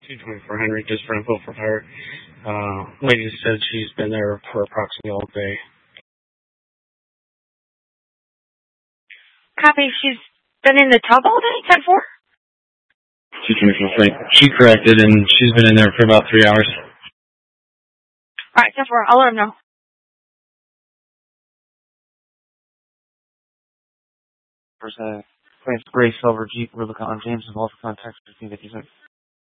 224 Henry, just for info for her. Lady said she's been there for approximately all day. Copy, she's been in the tub all day, 10-4? 224 Frank. She corrected, and she's been in there for about 3 hours. Alright, 10-4, I'll let him know. First, Gray Silver Jeep Rubicon James involved for contact 1556.